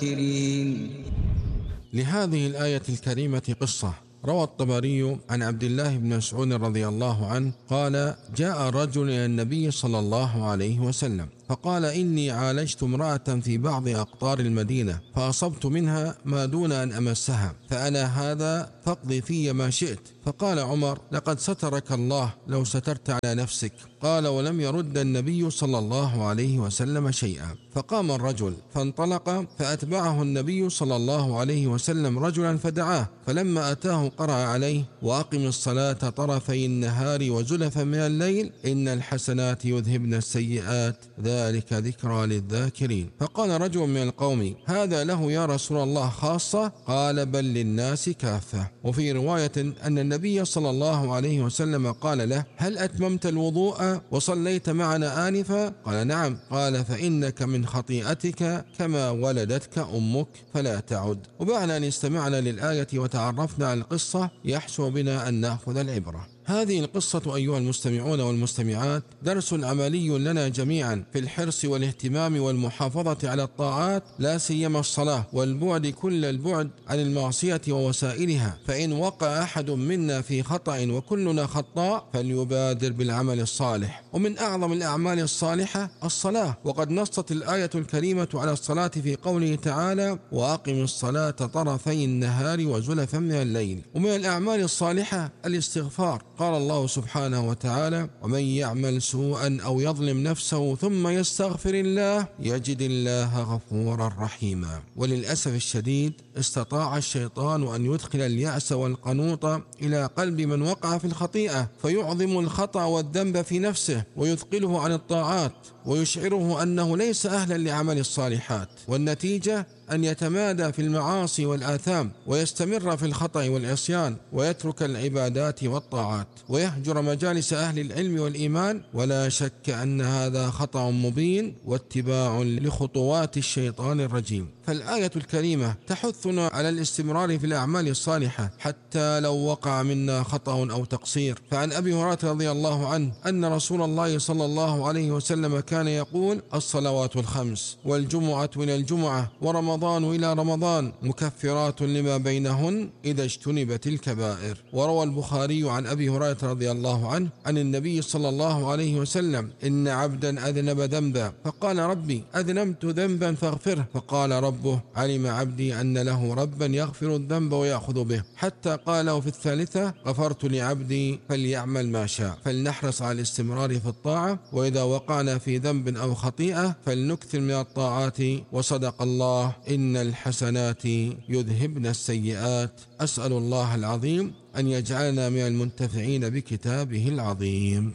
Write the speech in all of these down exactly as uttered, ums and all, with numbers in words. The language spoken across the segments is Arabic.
لهذه الآية الكريمة قصة. روى الطبري عن عبد الله بن مسعود رضي الله عنه قال: جاء رجل إلى النبي صلى الله عليه وسلم فقال: إني عالجت امرأة في بعض أقطار المدينة فأصبت منها ما دون أن أمسها، فأنا هذا فاقضي في ما شئت. فقال عمر: لقد سترك الله لو سترت على نفسك. قال: ولم يرد النبي صلى الله عليه وسلم شيئا. فقام الرجل فانطلق، فأتبعه النبي صلى الله عليه وسلم رجلا فدعاه، فلما أتاه قرأ عليه: وأقم الصلاة طرفي النهار وزلفا من الليل إن الحسنات يذهبن السيئات ذلك ذكرى للذاكرين. فقال رجل من القوم: هذا له يا رسول الله خاصة؟ قال: بل للناس كافة. وفي رواية أن النبي صلى الله عليه وسلم قال له: هل أتممت الوضوء وصليت معنا آنفا؟ قال: نعم. قال: فإنك من خطيئتك كما ولدتك أمك فلا تعد. وبعد أن استمعنا للآية وتعرفنا على القصة يحسن بنا أن نأخذ العبرة. هذه القصة أيها المستمعون والمستمعات درس عملي لنا جميعا في الحرص والاهتمام والمحافظة على الطاعات، لا سيما الصلاة، والبعد كل البعد عن المعصية ووسائلها. فإن وقع أحد منا في خطأ وكلنا خطاء فليبادر بالعمل الصالح. ومن أعظم الأعمال الصالحة الصلاة، وقد نصت الآية الكريمة على الصلاة في قوله تعالى: وأقم الصلاة طرفي النهار وزلفا من الليل. ومن الأعمال الصالحة الاستغفار. قال الله سبحانه وتعالى: ومن يعمل سوءا أو يظلم نفسه ثم يستغفر الله يجد الله غفورا رحيما. وللأسف الشديد استطاع الشيطان أن يدخل اليأس والقنوط إلى قلب من وقع في الخطيئة، فيعظم الخطأ والذنب في نفسه ويثقله عن الطاعات ويشعره أنه ليس أهلا لعمل الصالحات، والنتيجة أن يتمادى في المعاصي والآثام ويستمر في الخطأ والعصيان ويترك العبادات والطاعات ويهجر مجالس أهل العلم والإيمان. ولا شك أن هذا خطأ مبين واتباع لخطوات الشيطان الرجيم. فالآية الكريمة تحثنا على الاستمرار في الأعمال الصالحة حتى لو وقع منا خطأ أو تقصير. فعن أبي هريرة رضي الله عنه أن رسول الله صلى الله عليه وسلم كان يقول: الصلوات الخمس والجمعة إلى الجمعة ورمضان إلى رمضان مكفرات لما بينهن إذا اجتنبت الكبائر. وروى البخاري عن أبي هريرة رضي الله عنه عن النبي صلى الله عليه وسلم: إن عبدا أذنب ذنبا فقال: ربي أذنبت ذنبا فاغفره، فقال ربه: علم عبدي أن له ربا يغفر الذنب ويأخذ به، حتى قاله في الثالثة: غفرت لعبدي فليعمل ما شاء. فلنحرص على الاستمرار في الطاعة، وإذا وقعنا في ذنب أو خطيئة فلنكثر من الطاعات. وصدق الله: إن الحسنات يذهبن السيئات. أسأل الله العظيم أن يجعلنا من المنتفعين بكتابه العظيم.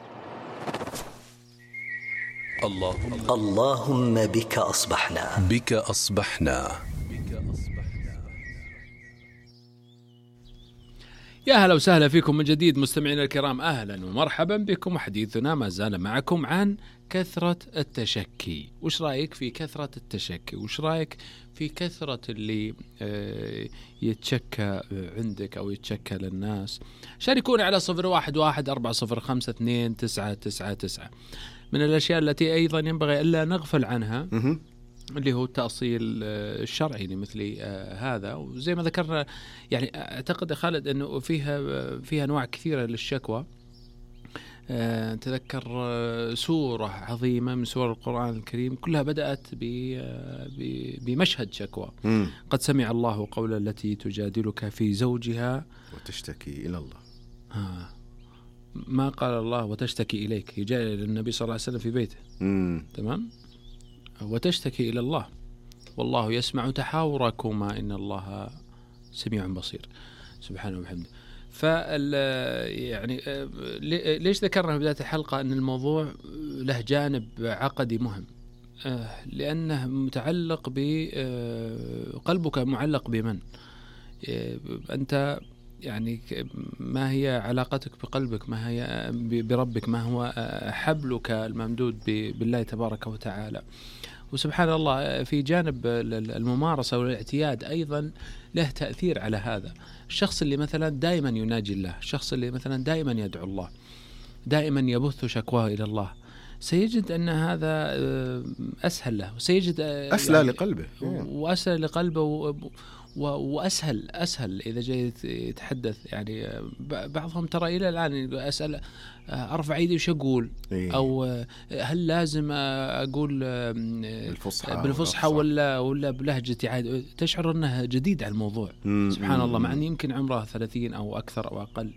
اللهم اللهم بك أصبحنا بك أصبحنا يا هلا وسهلا فيكم من جديد مستمعينا الكرام، أهلا ومرحبا بكم. حديثنا ما زال معكم عن كثرة التشكي. وش رأيك في كثرة التشكي؟ وش رأيك في كثرة اللي يتشكى عندك أو يتشكى للناس؟ شاركونا على صفر واحد واحد أربعة صفر خمسة اثنين تسعة تسعة تسعة. من الأشياء التي أيضا ينبغي ألا نغفل عنها اللي هو التأصيل الشرعي لمثل هذا. وزي ما ذكرنا يعني أعتقد خالد أنه فيها فيها أنواع كثيرة للشكوى. تذكر سورة عظيمة من سور القرآن الكريم كلها بدأت بمشهد شكوى. قد سمع الله قول التي تجادلك في زوجها وتشتكي إلى الله. آه. ما قال الله وتشتكي إليك، يجادل النبي صلى الله عليه وسلم في بيته. مم. تمام. وتشتكي إلى الله والله يسمع تحاوركما إن الله سميع بصير سبحانه وبحمده. فال يعني ليش ذكرنا في بداية الحلقة أن الموضوع له جانب عقدي مهم؟ لأنه متعلق بقلبك، معلق بمن أنت، يعني ما هي علاقتك بقلبك، ما هي بربك، ما هو حبلك الممدود بالله تبارك وتعالى. وسبحان الله في جانب الممارسة والاعتياد أيضا له تأثير على هذا. الشخص اللي مثلا دائما يناجي الله، الشخص اللي مثلا دائما يدعو الله، دائما يبث شكواه إلى الله، سيجد أن هذا أسهل له، وسيجد أسلى يعني لقلبه وأسهل لقلبه وأسهل أسهل إذا جاي يتحدث. يعني بعضهم ترى إلى الآن أسأل أرفع إيدي وش أقول، أو هل لازم أقول بالفصحى بالفصحى ولا ولا بلهجتي عادي. تشعر أنه جديد على الموضوع. سبحان الله، مع أن يمكن عمره ثلاثين أو أكثر أو أقل.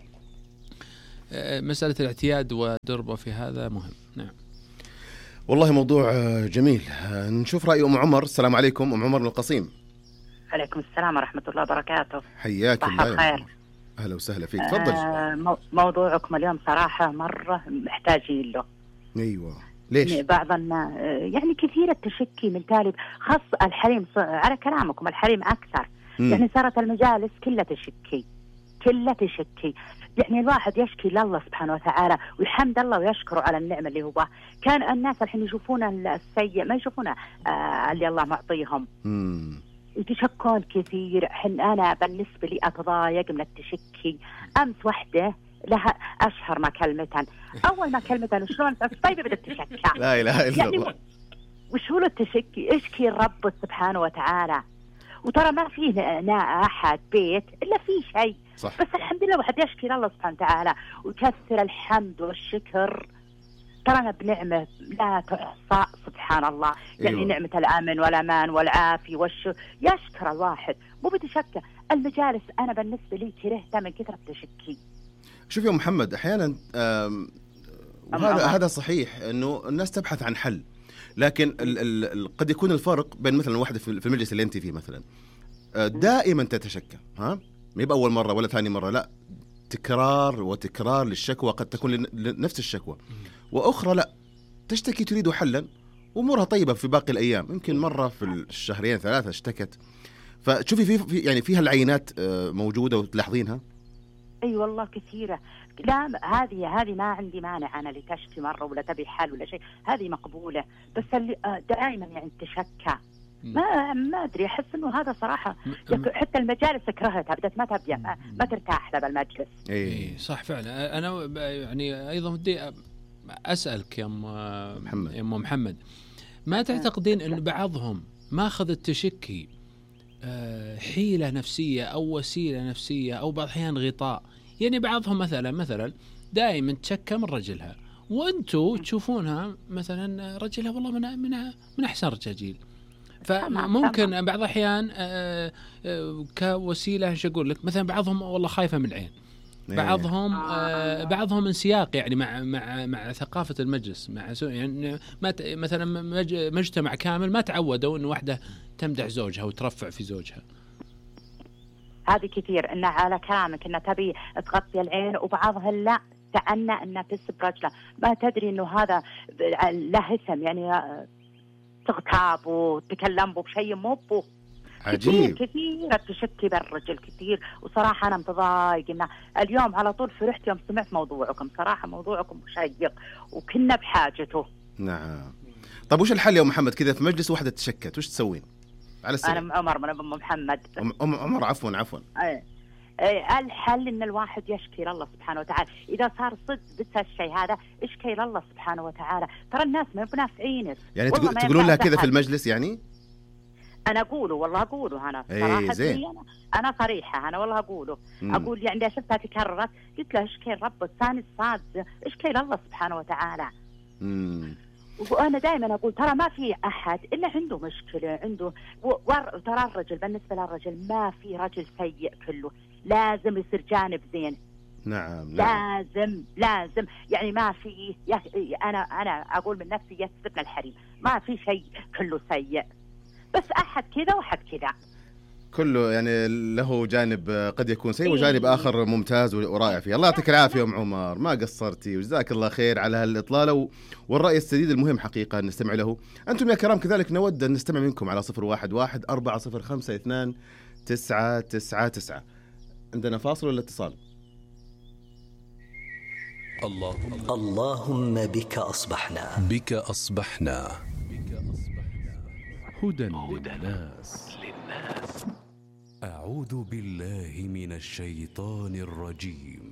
مسألة الاعتياد ودربه في هذا مهم. نعم والله موضوع جميل. نشوف رأي أم عمر. السلام عليكم أم عمر من القصيم. عليكم السلام ورحمة الله وبركاته. حياك الله. خير. أهلا وسهلا فيك. تفضل. آه موضوعكم اليوم صراحة مرة محتاجين له. أيوة ليش؟ بعض الناس يعني كثير التشكي من تالي، خاص الحريم على كلامكم الحريم أكثر. م. يعني صارت المجالس كلها تشكي كلها تشكي. يعني الواحد يشكي لله سبحانه وتعالى ويحمد الله ويشكره على النعمة اللي هو. كان الناس الحين يشوفون السيء ما يشوفون آه اللي الله معطيهم. م. يتشكون كثير. حن أنا بالنسبة لي أتضايق من التشكي. أمس وحدة لها أشهر ما كلمتها، أول ما كلمتها شلون طيب بدأت تشكى. لا إله إلا يعني الله. وش هو التشكي؟ اشكي الرب سبحانه وتعالى. وترى ما فيه أحد بيت إلا فيه شيء. صح. بس الحمد لله واحد يشكي لله سبحانه وتعالى ويكثر الحمد والشكر. ترانا بنعمة لا تحصى سبحان الله. يعني أيوة. نعمة الأمن والأمان والعافية والشكر يشكر الواحد مو بتشكى. المجالس أنا بالنسبة لي كرهتها من كثرة التشكي. شوف يا محمد أحيانا وهذا هذا صحيح إنه الناس تبحث عن حل، لكن ال ال قد يكون الفرق بين مثلا واحدة في المجلس اللي أنت فيه مثلا دائما تتشكى، ها ما يبقى أول مرة ولا ثاني مرة، لا تكرار وتكرار للشكوى. قد تكون لنفس الشكوى، وأخرى لا تشتكي تريد حلا وأمورها طيبة في باقي الأيام. يمكن مرة في الشهرين ثلاثة اشتكت. فتشوفي في يعني فيها العينات موجودة وتلاحظينها. أي أيوة والله كثيرة. لا هذه هذه ما عندي مانع أنا اللي تشكي مرة ولا تبي حل ولا شيء، هذه مقبولة. بس اللي دائما يعني تشكى ما ما أدري، أحس إنه هذا صراحة حتى المجالس كرهتها، بدأت ما تبي ما, ما ترتاح لها بالمجلس. إيه صح فعلا. أنا يعني أيضا ودي أسألك يا أم محمد, يا أم محمد ما تعتقدين إن بعضهم ماخذ التشكي حيلة نفسية أو وسيلة نفسية أو بعض الأحيان غطاء؟ يعني بعضهم مثلا مثلا دائما تشكى من رجلها، وأنتوا تشوفونها مثلا رجلها والله من من من أحسن رجاجيل، فممكن بعض الأحيان كوسيلة شو أقول لك، مثلا بعضهم والله خايفة من العين، بعضهم آه بعضهم انسياق يعني مع مع مع ثقافة المجلس، مع يعني ما مثلا مجتمع كامل ما تعودوا إن واحدة تمدح زوجها وترفع في زوجها. هذه كثير إن على كلامك إن تبي تغطي العين، وبعضها لا تعنى إن تسب رجله، ما تدري إنه هذا له اسم يعني تغتاب وتكلم به بشيء مو بو. عجيب. كثير كثير تشكي بالرجل كثير، وصراحة أنا متضايق إن اليوم على طول فرحت يوم سمعت موضوعكم. صراحة موضوعكم مشيق وكنا بحاجته. نعم. طب وش الحل يا محمد كذا في مجلس واحدة تشكت وش تسوين؟ على السريع. أنا عمر من أم محمد. أم عمر عفوا عفوا. أي. أي الحل إن الواحد يشكي لله سبحانه وتعالى. إذا صار صد بس الشيء هذا اشكي لله سبحانه وتعالى. ترى الناس ما بنافعين. يعني تقولون لها كذا في المجلس يعني؟ أنا أقوله والله أقوله أنا صراحة. أنا, أنا صريحة أنا والله أقوله. مم. أقول يعني شفتها تكررت قلت له اشكي الرب الثاني الصاد اشكي لله سبحانه وتعالى. مم. وأنا دائما أقول ترى ما في أحد إلا عنده مشكلة عنده. ترى الرجل بالنسبة للرجل ما في رجل سيء كله، لازم يصير جانب زين. نعم. لازم لازم يعني ما في أنا أنا أقول من نفسي يسبنا الحريم، ما في شيء كله سيء، بس أحد كذا وأحد كذا. كله يعني له جانب قد يكون سيء وجانب آخر ممتاز ورائع فيه. الله يعطيك العافية أم عمر، ما قصرتي وجزاك الله خير على هالإطلالة والرأي السديد المهم حقيقة أن نستمع له. أنتم يا كرام كذلك نود أن نستمع منكم على صفر واحد واحد أربعة صفر خمسة اثنان تسعة تسعة تسعة. عندنا فاصل ولا اتصال؟ الله اللهم بك أصبحنا بك أصبحنا هدى للناس. أعوذ بالله من الشيطان الرجيم.